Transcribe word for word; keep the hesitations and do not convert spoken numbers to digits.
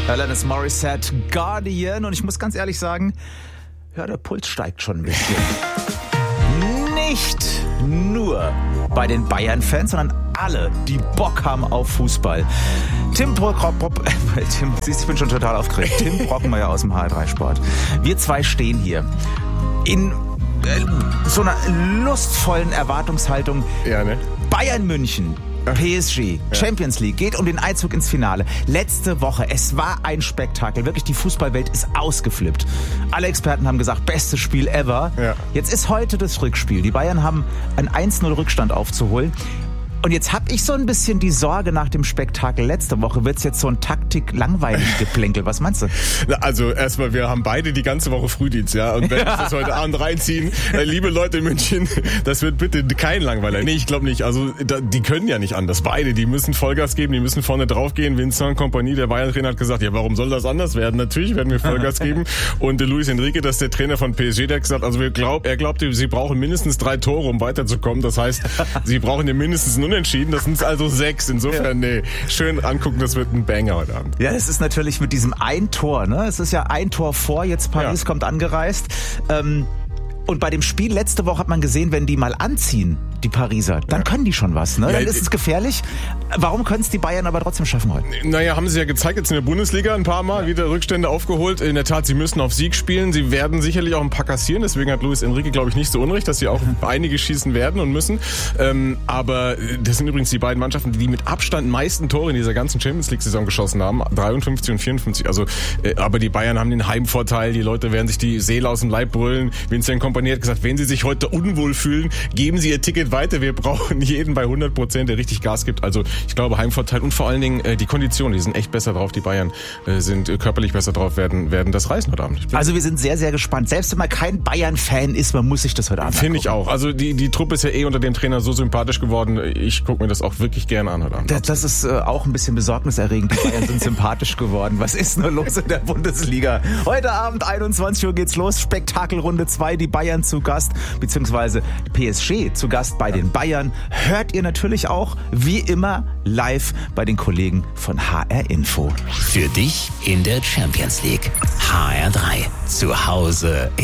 Alanis Morissette, Guardian. Und ich muss ganz ehrlich sagen, ja, der Puls steigt schon ein bisschen. Nicht nur bei den Bayern-Fans, sondern alle, die Bock haben auf Fußball. Tim Brockenmeier, Tim, siehst du, ich bin schon total aufgeregt. Tim Brockenmeier aus dem H R drei Sport. Wir zwei stehen hier in äh, so einer lustvollen Erwartungshaltung. Ja, ne? Bayern München. P S G, Champions League, geht um den Einzug ins Finale. Letzte Woche, es war ein Spektakel. Wirklich, die Fußballwelt ist ausgeflippt. Alle Experten haben gesagt, bestes Spiel ever. Ja. Jetzt ist heute das Rückspiel. Die Bayern haben einen eins null Rückstand aufzuholen. Und jetzt habe ich so ein bisschen die Sorge nach dem Spektakel letzte Woche. Wird es jetzt so ein Taktik-Langweilig-Geplänkel? Was meinst du? Na, also erstmal, wir haben beide die ganze Woche Frühdienst, ja. Und wenn wir das heute Abend reinziehen, äh, liebe Leute in München, das wird bitte kein Langweiler. Nee, ich glaube nicht. Also da, die können ja nicht anders. Beide, die müssen Vollgas geben, die müssen vorne drauf gehen. Vincent Kompany, der Bayern-Trainer, hat gesagt, ja, warum soll das anders werden? Natürlich werden wir Vollgas geben. Und äh, Luis Enrique, das ist der Trainer von P S G, der hat gesagt, also wir glaub, er glaubt, sie brauchen mindestens drei Tore, um weiterzukommen. Das heißt, sie brauchen ja mindestens einen Unentschieden. Das sind also sechs. Insofern, nee, schön angucken, das wird ein Banger heute Abend. Ja, es ist natürlich mit diesem ein Tor, ne? Es ist ja ein Tor vor, jetzt Paris ja. kommt angereist. Ähm, und bei dem Spiel letzte Woche hat man gesehen, wenn die mal anziehen, die Pariser, dann ja. können die schon was, ne? Dann ja, ist es gefährlich. Warum können es die Bayern aber trotzdem schaffen heute? Naja, haben sie ja gezeigt jetzt in der Bundesliga ein paar Mal, wieder Rückstände aufgeholt. In der Tat, sie müssen auf Sieg spielen. Sie werden sicherlich auch ein paar kassieren. Deswegen hat Luis Enrique, glaube ich, nicht so unrecht, dass sie auch einige schießen werden und müssen. Ähm, aber das sind übrigens die beiden Mannschaften, die mit Abstand meisten Tore in dieser ganzen Champions League-Saison geschossen haben. dreiundfünfzig und vierundfünfzig. Also, äh, aber die Bayern haben den Heimvorteil. Die Leute werden sich die Seele aus dem Leib brüllen. Vincent Kompany hat gesagt, wenn sie sich heute unwohl fühlen, geben sie ihr Ticket weiter. Wir brauchen jeden bei hundert Prozent, der richtig Gas gibt. Also ich glaube Heimvorteil und vor allen Dingen äh, die Konditionen, die sind echt besser drauf. Die Bayern äh, sind äh, körperlich besser drauf, werden werden das reißen heute Abend. Also wir sind sehr, sehr gespannt. Selbst wenn man kein Bayern-Fan ist, man muss sich das heute Abend angucken. Finde ich auch. Also die die Truppe ist ja eh unter dem Trainer so sympathisch geworden. Ich gucke mir das auch wirklich gerne an heute Abend. Das, das ist äh, auch ein bisschen besorgniserregend. Die Bayern sind sympathisch geworden. Was ist nur los in der Bundesliga? Heute Abend einundzwanzig Uhr geht's los. Spektakelrunde zwei, die Bayern zu Gast, beziehungsweise P S G zu Gast bei ja. den Bayern. Hört ihr natürlich auch, wie immer, live bei den Kollegen von H R Info. Für dich in der Champions League. H R drei. Zu Hause